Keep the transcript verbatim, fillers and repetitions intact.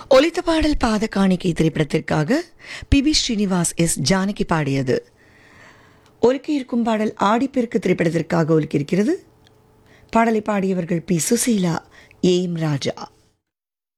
ஒலித்த பாடல் பாத காணிக்கை திரைப்படத்திற்காக B B Srinivas S Janaki பாடியது. ஒலிக்க இருக்கும் பாடல் ஆடிப்பெருக்கு திரைப்படத்திற்காக ஒலிக்கிருக்கிறது. பாடலை பாடியவர்கள் B Susheela, A M Raja.